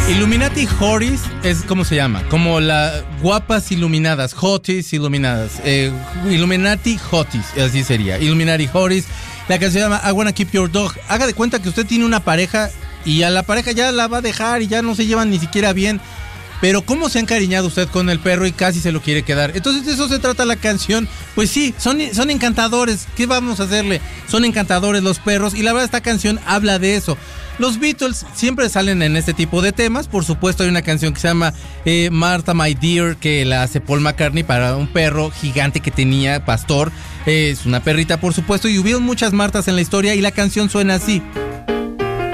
Illuminati Hotties es como se llama, como las guapas iluminadas, Hotties iluminadas, Illuminati Hotties, así sería, Illuminati Hotties. La canción se llama I Wanna Keep Your Dog. Haga de cuenta que usted tiene una pareja y a la pareja ya la va a dejar y ya no se llevan ni siquiera bien. Pero cómo se ha encariñado usted con el perro y casi se lo quiere quedar. Entonces de eso se trata la canción. Pues sí, son encantadores. ¿Qué vamos a hacerle? Son encantadores los perros y la verdad esta canción habla de eso. Los Beatles siempre salen en este tipo de temas. Por supuesto hay una canción que se llama Martha My Dear, que la hace Paul McCartney para un perro gigante que tenía, pastor. Es una perrita por supuesto y hubieron muchas Martas en la historia y la canción suena así.